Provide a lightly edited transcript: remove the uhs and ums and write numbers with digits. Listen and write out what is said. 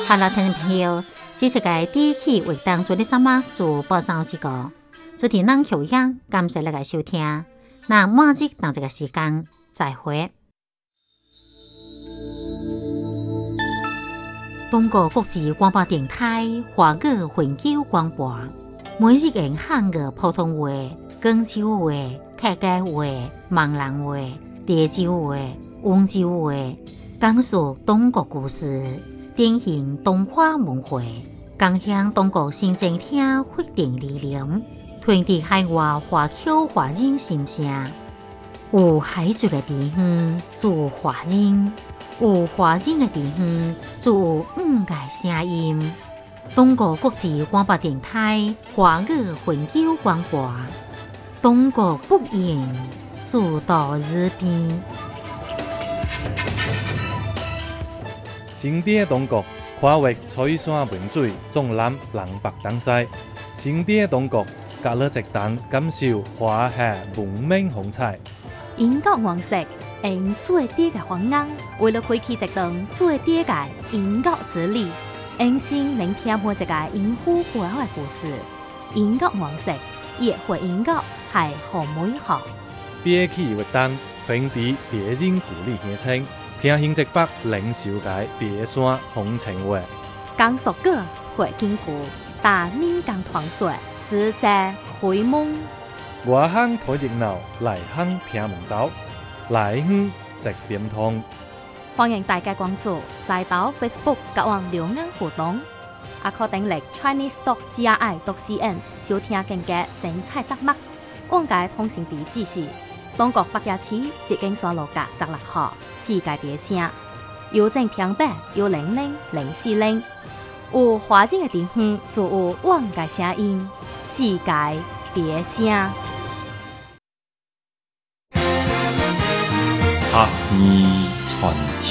好了，听众朋友，这是个第一期为当做的什么做播送这个，昨天咱口样，感谢大家收听，那马上当这个时间再会。中国国际广播电台华语环球广播，每日用汉语普通话、广州话、客家话、闽南话、潮州话、温州话，讲述中国故事。典型东华文化，共享中国新政厅发展理念，传递海外华侨华人心声。有海族的地方做华人，有华人的地方做五个声音。中国国际广播电台华语环球广播，中国不言，做到日边。 新地的中国跨越彩山文水，纵览南北东西。新地的中国，隔了一档感受华夏文明风采。 英国王室用最低的方案，为了开启一档最低的英国之旅，用心聆听每一个英夫背后的故事。英国王室也会英国系好美好。 第一期活动传递地人故里乡亲。听新泽北零售界第山风情话， 讲述个会经过大民间传说，自在开蒙。 外乡睇热闹，内乡听门道，内乡直点通。 欢迎大家关注在岛 Facebook 甲网留言互动，也可订阅 Chinese.cri.cn 收听更加精彩节目。往界通讯地址是中国北野市捷径山路甲16号。世界第声，邮政平板100-040，有华人的地方就有我们的声音。世界第声， 学耳传情。